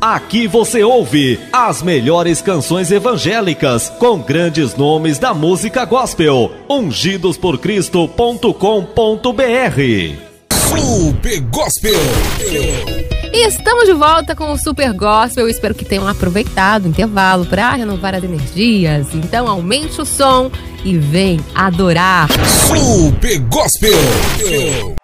Aqui você ouve as melhores canções evangélicas com grandes nomes da música gospel. Ungidosporcristo.com.br. Super Gospel. E estamos de volta com o Super Gospel. Eu espero que tenham aproveitado o intervalo para renovar as energias. Então aumente o som e vem adorar. Super Gospel.